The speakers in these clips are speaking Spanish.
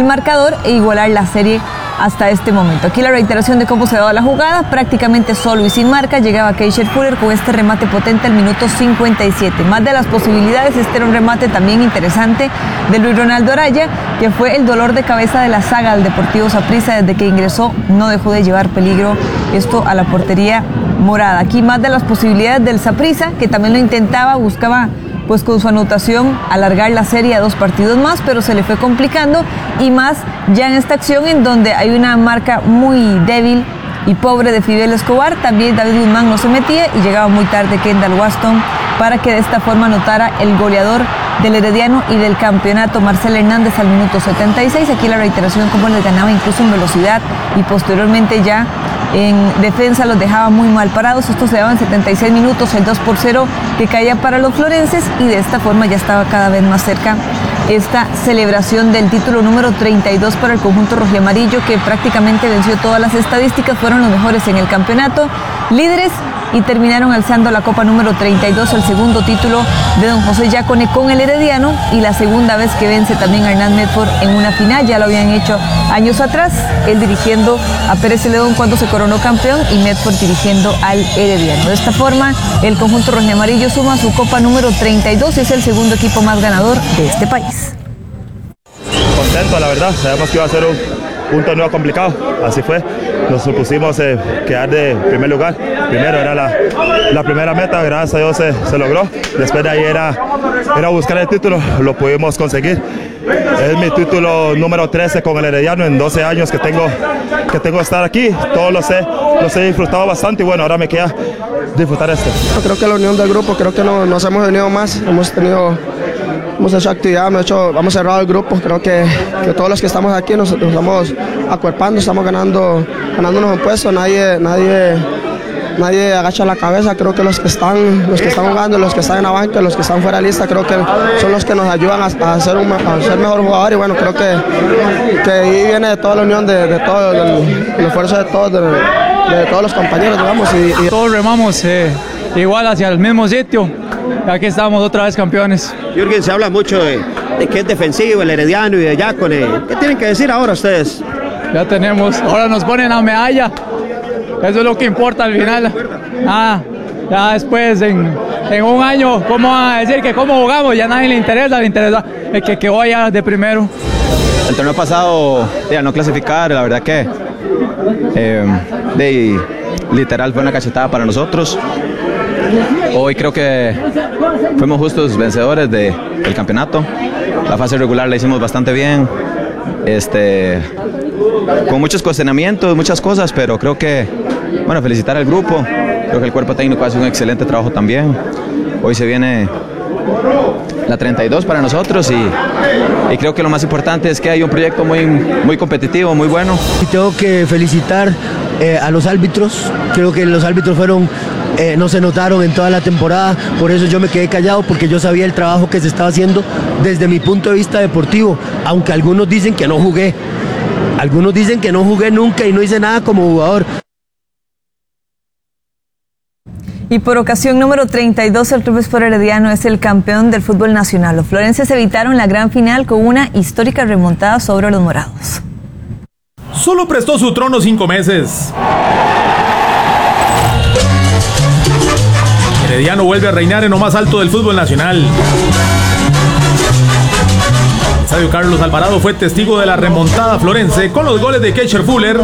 marcador e igualar la serie hasta este momento. Aquí la reiteración de cómo se daba la jugada, prácticamente solo y sin marca, llegaba Keisher Fuller con este remate potente al minuto 57. Más de las posibilidades, este era un remate también interesante de Luis Ronaldo Araya, que fue el dolor de cabeza de la saga del Deportivo Saprissa desde que ingresó, no dejó de llevar peligro esto a la portería morada. Aquí más de las posibilidades del Saprissa, que también lo intentaba, buscaba pues con su anotación alargar la serie a 2 partidos más, pero se le fue complicando, y más ya en esta acción en donde hay una marca muy débil y pobre de Fidel Escobar. También David Guzmán no se metía y llegaba muy tarde Kendall Waston para que de esta forma anotara el goleador del Herediano y del campeonato, Marcel Hernández, al minuto 76. Aquí la reiteración cómo les ganaba incluso en velocidad y posteriormente ya en defensa los dejaba muy mal parados. Esto se daba en 76 minutos, el 2-0 que caía para los florenses, y de esta forma ya estaba cada vez más cerca esta celebración del título número 32 para el conjunto rojiamarillo, que prácticamente venció todas las estadísticas, fueron los mejores en el campeonato, líderes, y terminaron alzando la copa número 32, el segundo título de don José Yácone con el Herediano, y la segunda vez que vence también a Hernán Medford en una final. Ya lo habían hecho años atrás, él dirigiendo a Pérez Celedón cuando se coronó campeón y Medford dirigiendo al Herediano. De esta forma, el conjunto rojiamarillo suma su copa número 32 y es el segundo equipo más ganador de este país. Contento, la verdad, sabemos que iba a ser un torneo complicado, así fue. Nos supusimos quedar de primer lugar. Primero era la primera meta, gracias a Dios se logró. Después de ahí era buscar el título, lo pudimos conseguir. Es mi título número 13 con el Herediano en 12 años que tengo de estar aquí. Todos los he disfrutado bastante y bueno, ahora me queda disfrutar esto. Creo que la unión del grupo, creo que nos hemos unido más, hemos hecho actividad, hemos cerrado el grupo. Creo que todos los que estamos aquí nos estamos acuerpando, estamos ganándonos un puesto, nadie agacha la cabeza. Creo que los que están jugando, los que están en la banca, los que están fuera de lista, creo que son los que nos ayudan a ser mejor jugador, y bueno, creo que ahí viene de toda la unión, de todo el esfuerzo de todos los compañeros, digamos. Y todos remamos igual hacia el mismo sitio. Aquí estamos otra vez campeones. Jürgen, se habla mucho de que es defensivo el Herediano y de Yácone. ¿Qué tienen que decir ahora ustedes? Ya tenemos, ahora nos ponen la medalla. Eso es lo que importa al final. Ya después en un año, ¿cómo van a decir que cómo jugamos? Ya a nadie le interesa el que vaya de primero. El torneo pasado, al no clasificar, la verdad que literal fue una cachetada para nosotros. Hoy creo que fuimos justos vencedores del campeonato. La fase regular la hicimos bastante bien, con muchos cuestionamientos, muchas cosas, pero creo que, bueno, felicitar al grupo. Creo que el cuerpo técnico hace un excelente trabajo también. Hoy se viene la 32 para nosotros y creo que lo más importante es que hay un proyecto muy competitivo, muy bueno. Y tengo que felicitar a los árbitros. Creo que los árbitros no se notaron en toda la temporada, por eso yo me quedé callado, porque yo sabía el trabajo que se estaba haciendo desde mi punto de vista deportivo, aunque algunos dicen que no jugué. Algunos dicen que no jugué nunca y no hice nada como jugador. Y por ocasión número 32, el Club Sport Herediano es el campeón del fútbol nacional. Los florenses evitaron la gran final con una histórica remontada sobre los morados. Solo prestó su trono 5 meses. Herediano vuelve a reinar en lo más alto del fútbol nacional. El estadio Carlos Alvarado fue testigo de la remontada florense con los goles de Keisher Fuller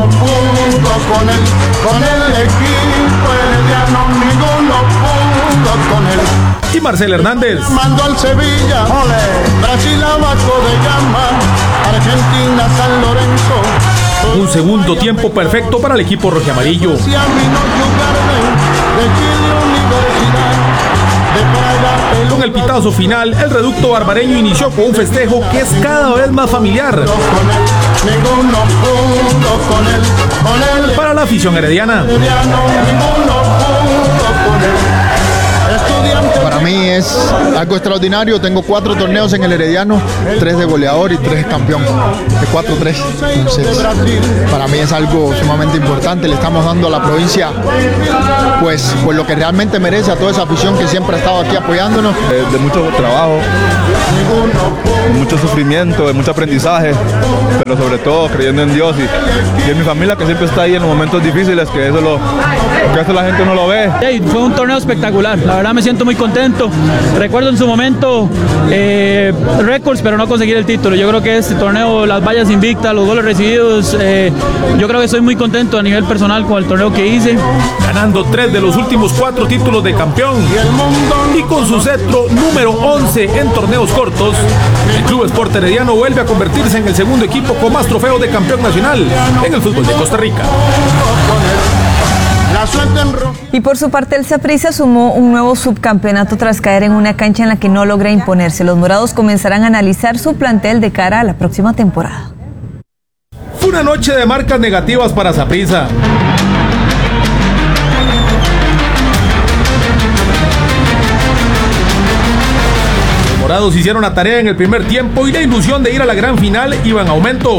y Marcel Hernández. Mandó al Sevilla, Brasil abajo de llama, Argentina, San Lorenzo. Un segundo tiempo perfecto para el equipo rojiamarillo. Con el pitazo final, el reducto barbareño inició con un festejo que es cada vez más familiar para la afición herediana. Para mí es algo extraordinario. Tengo 4 torneos en el Herediano, 3 de goleador y 3 campeón, de 4-3. Entonces, para mí es algo sumamente importante. Le estamos dando a la provincia pues lo que realmente merece a toda esa afición que siempre ha estado aquí apoyándonos. De mucho trabajo, de mucho sufrimiento, de mucho aprendizaje, pero sobre todo creyendo en Dios y en mi familia, que siempre está ahí en los momentos difíciles, que eso la gente no lo ve. Hey, fue un torneo espectacular, la verdad me siento muy contento. Recuerdo en su momento récords, pero no conseguir el título. Yo creo que este torneo, las vallas invictas, los goles recibidos, yo creo que estoy muy contento a nivel personal con el torneo que hice. Ganando 3 de los últimos 4 títulos de campeón y con su cetro número 11 en torneos cortos, el Club Sport Herediano vuelve a convertirse en el segundo equipo con más trofeos de campeón nacional en el fútbol de Costa Rica. Y por su parte el Saprissa sumó un nuevo subcampeonato tras caer en una cancha en la que no logra imponerse. Los morados comenzarán a analizar su plantel de cara a la próxima temporada. Fue una noche de marcas negativas para Saprissa. Los morados hicieron la tarea en el primer tiempo y la ilusión de ir a la gran final iba en aumento.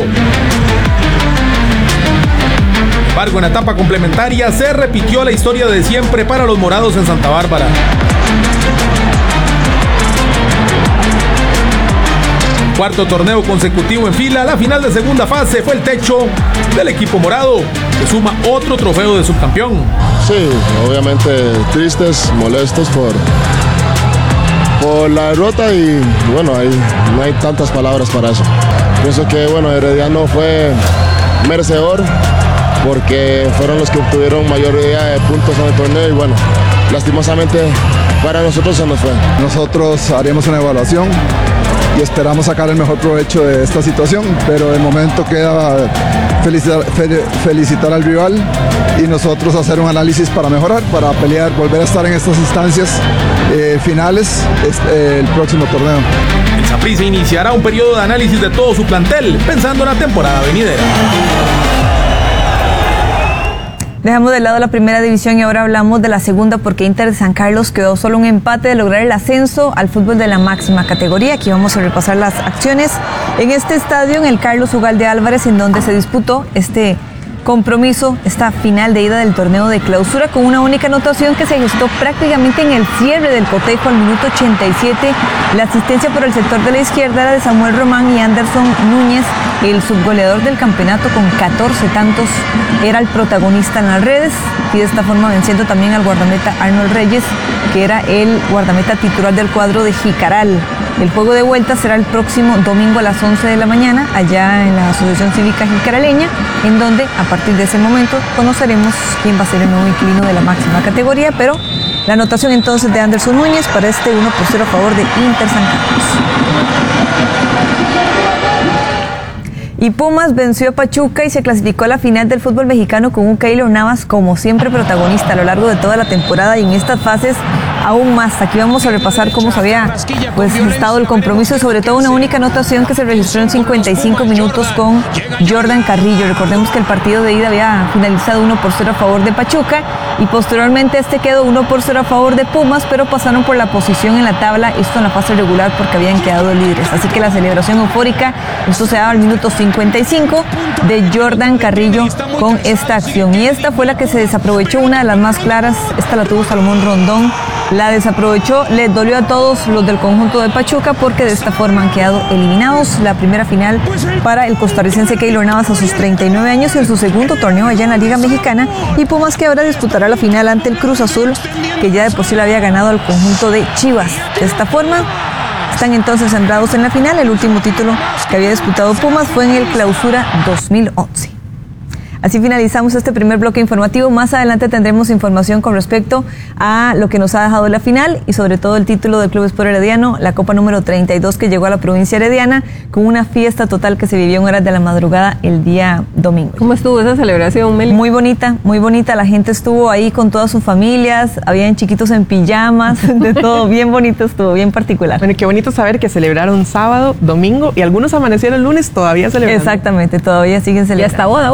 Sin embargo, en la etapa complementaria se repitió la historia de siempre para los morados en Santa Bárbara. Cuarto torneo consecutivo en fila, la final de segunda fase fue el techo del equipo morado, que suma otro trofeo de subcampeón. Sí, obviamente tristes, molestos por la derrota y bueno, no hay tantas palabras para eso. Pienso que bueno, Herediano fue merecedor porque fueron los que obtuvieron mayoría de puntos en el torneo y bueno, lastimosamente para nosotros se nos fue. Nosotros haremos una evaluación y esperamos sacar el mejor provecho de esta situación, pero de momento queda felicitar al rival y nosotros hacer un análisis para mejorar, para pelear, volver a estar en estas instancias finales el próximo torneo. El Saprissa iniciará un periodo de análisis de todo su plantel, pensando en la temporada venidera. Dejamos de lado la primera división y ahora hablamos de la segunda porque Inter de San Carlos quedó solo un empate de lograr el ascenso al fútbol de la máxima categoría. Aquí vamos a repasar las acciones en este estadio, en el Carlos Ugalde Álvarez, en donde se disputó este compromiso, esta final de ida del torneo de clausura, con una única anotación que se gestó prácticamente en el cierre del cotejo al minuto 87. La asistencia por el sector de la izquierda era de Samuel Román y Anderson Núñez, el subgoleador del campeonato con 14 tantos, era el protagonista en las redes y de esta forma venciendo también al guardameta Arnold Reyes, que era el guardameta titular del cuadro de Jicaral. El juego de vuelta será el próximo domingo a las 11 de la mañana, allá en la Asociación Cívica Jicaraleña, en donde a partir de ese momento conoceremos quién va a ser el nuevo inquilino de la máxima categoría, pero la anotación entonces de Anderson Núñez para este 1-0 a favor de Inter San Carlos. Y Pumas venció a Pachuca y se clasificó a la final del fútbol mexicano con un Keylor Navas como siempre protagonista a lo largo de toda la temporada y en estas fases aún más. Aquí vamos a repasar cómo se había estado el compromiso y sobre todo una única anotación que se registró en 55 minutos con Jordan Carrillo. Recordemos que el partido de ida había finalizado 1-0 a favor de Pachuca y posteriormente este quedó 1-0 a favor de Pumas, pero pasaron por la posición en la tabla, esto en la fase regular porque habían quedado líderes. Así que la celebración eufórica, esto se daba al minuto 55 de Jordan Carrillo con esta acción. Y esta fue la que se desaprovechó, una de las más claras, esta la tuvo Salomón Rondón. La desaprovechó, le dolió a todos los del conjunto de Pachuca porque de esta forma han quedado eliminados. La primera final para el costarricense Keylor Navas a sus 39 años en su segundo torneo allá en la Liga Mexicana y Pumas que ahora disputará la final ante el Cruz Azul, que ya de por sí le había ganado al conjunto de Chivas. De esta forma están entonces sembrados en la final. El último título que había disputado Pumas fue en el Clausura 2011. Así finalizamos este primer bloque informativo. Más adelante tendremos información con respecto a lo que nos ha dejado la final y sobre todo el título del Club Sport Herediano, la Copa número 32 que llegó a la provincia herediana con una fiesta total que se vivió en horas de la madrugada el día domingo. ¿Cómo estuvo esa celebración, Meli? Muy bonita, muy bonita. La gente estuvo ahí con todas sus familias, habían chiquitos en pijamas, de todo, bien bonito estuvo, bien particular. Bueno, y qué bonito saber que celebraron sábado, domingo y algunos amanecieron el lunes todavía celebrando. Exactamente, todavía siguen celebrando. Y hasta boda hubo.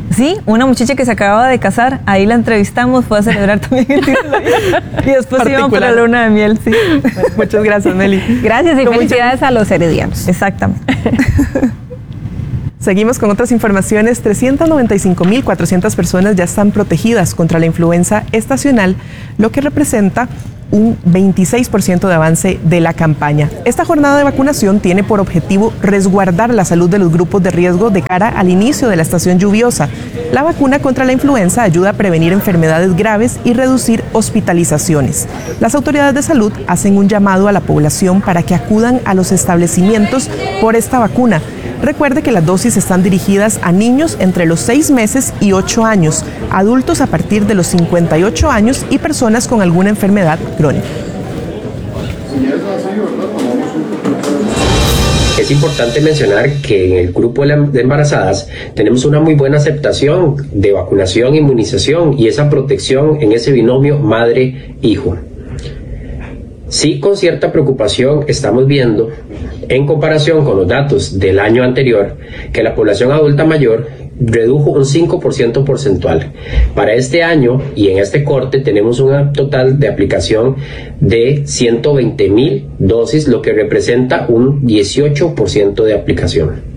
Sí, una muchacha que se acababa de casar, ahí la entrevistamos, fue a celebrar también el Día de la Vida. Y después iban para la luna de miel, sí. Bueno, muchas gracias, Meli. Gracias y felicidades a los heredianos. Exactamente. Seguimos con otras informaciones. 395.400 personas ya están protegidas contra la influenza estacional, lo que representa un 26% de avance de la campaña. Esta jornada de vacunación tiene por objetivo resguardar la salud de los grupos de riesgo de cara al inicio de la estación lluviosa. La vacuna contra la influenza ayuda a prevenir enfermedades graves y reducir hospitalizaciones. Las autoridades de salud hacen un llamado a la población para que acudan a los establecimientos por esta vacuna. Recuerde que las dosis están dirigidas a niños entre los 6 meses y 8 años, adultos a partir de los 58 años y personas con alguna enfermedad crónica. Es importante mencionar que en el grupo de embarazadas tenemos una muy buena aceptación de vacunación e inmunización y esa protección en ese binomio madre-hijo. Sí, con cierta preocupación estamos viendo, en comparación con los datos del año anterior, que la población adulta mayor redujo un 5% porcentual. Para este año y en este corte tenemos un total de aplicación de 120.000 dosis, lo que representa un 18% de aplicación.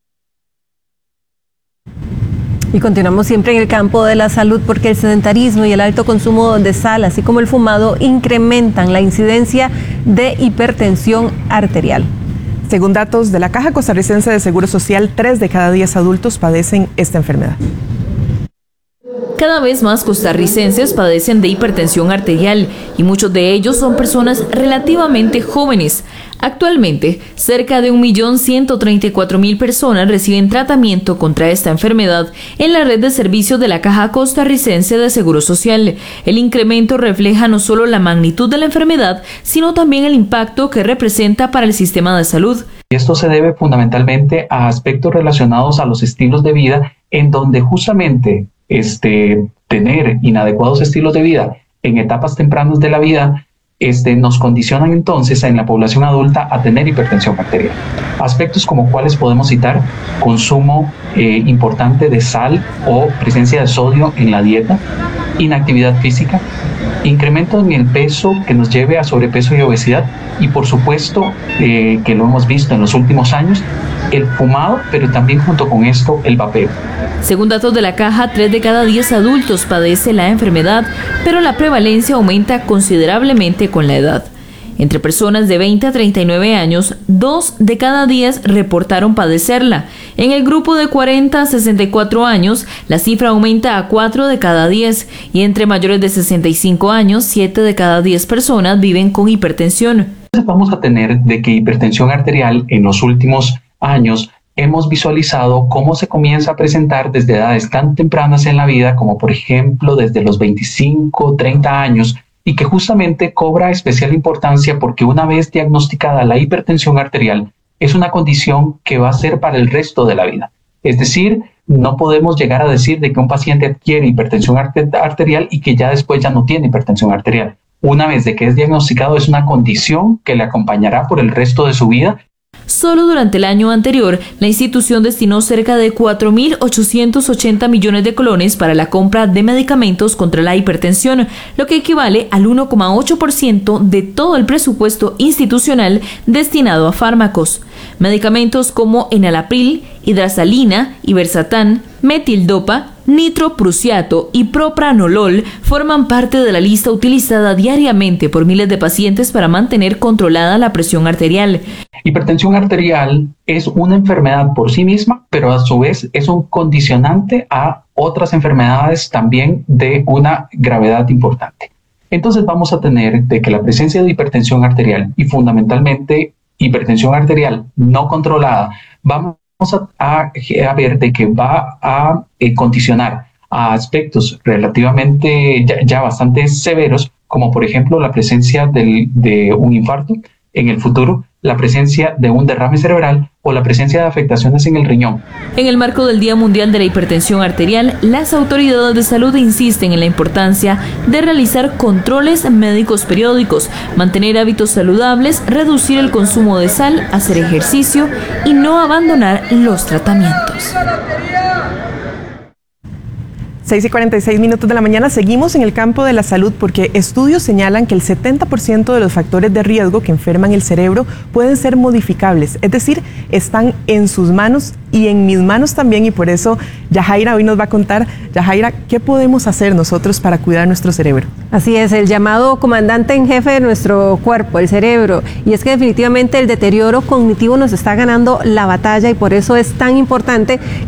Y continuamos siempre en el campo de la salud porque el sedentarismo y el alto consumo de sal, así como el fumado, incrementan la incidencia de hipertensión arterial. Según datos de la Caja Costarricense de Seguro Social, 3 de cada 10 adultos padecen esta enfermedad. Cada vez más costarricenses padecen de hipertensión arterial y muchos de ellos son personas relativamente jóvenes. Actualmente, cerca de 1.134.000 personas reciben tratamiento contra esta enfermedad en la red de servicios de la Caja Costarricense de Seguro Social. El incremento refleja no solo la magnitud de la enfermedad, sino también el impacto que representa para el sistema de salud. Esto se debe fundamentalmente a aspectos relacionados a los estilos de vida, en donde justamente tener inadecuados estilos de vida en etapas tempranas de la vida nos condicionan entonces en la población adulta a tener hipertensión arterial. Aspectos como cuáles podemos citar: consumo importante de sal o presencia de sodio en la dieta, inactividad física, incremento en el peso que nos lleve a sobrepeso y obesidad y por supuesto que lo hemos visto en los últimos años, el fumado, pero también junto con esto el vapeo. Según datos de la Caja, 3 de cada 10 adultos padece la enfermedad, pero la prevalencia aumenta considerablemente con la edad. Entre personas de 20 a 39 años, 2 de cada 10 reportaron padecerla. En el grupo de 40 a 64 años, la cifra aumenta a 4 de cada 10. Y entre mayores de 65 años, 7 de cada 10 personas viven con hipertensión. Entonces vamos a tener de que hipertensión arterial en los últimos años hemos visualizado cómo se comienza a presentar desde edades tan tempranas en la vida, como por ejemplo desde los 25, 30 años, y que justamente cobra especial importancia porque una vez diagnosticada la hipertensión arterial, es una condición que va a ser para el resto de la vida. Es decir, no podemos llegar a decir de que un paciente adquiere hipertensión arterial y que ya después ya no tiene hipertensión arterial. Una vez de que es diagnosticado, es una condición que le acompañará por el resto de su vida. Solo durante el año anterior, la institución destinó cerca de 4.880 millones de colones para la compra de medicamentos contra la hipertensión, lo que equivale al 1,8% de todo el presupuesto institucional destinado a fármacos. Medicamentos como enalapril, hidrasalina, iversatán, metildopa, nitroprusiato y propranolol forman parte de la lista utilizada diariamente por miles de pacientes para mantener controlada la presión arterial. Hipertensión arterial es una enfermedad por sí misma, pero a su vez es un condicionante a otras enfermedades también de una gravedad importante. Entonces vamos a tener de que la presencia de hipertensión arterial y fundamentalmente hipertensión arterial no controlada, vamos a ver de que va a condicionar a aspectos relativamente ya bastante severos, como por ejemplo la presencia de un infarto en el futuro, la presencia de un derrame cerebral o la presencia de afectaciones en el riñón. En el marco del Día Mundial de la Hipertensión Arterial, las autoridades de salud insisten en la importancia de realizar controles médicos periódicos, mantener hábitos saludables, reducir el consumo de sal, hacer ejercicio y no abandonar los tratamientos. 6:46 de la mañana, seguimos en el campo de la salud porque estudios señalan que el 70% de los factores de riesgo que enferman el cerebro pueden ser modificables, es decir, están en sus manos y en mis manos también, y por eso Yajaira hoy nos va a contar. Yajaira, ¿qué podemos hacer nosotros para cuidar nuestro cerebro? Así es, el llamado comandante en jefe de nuestro cuerpo, el cerebro, y es que definitivamente el deterioro cognitivo nos está ganando la batalla y por eso es tan importante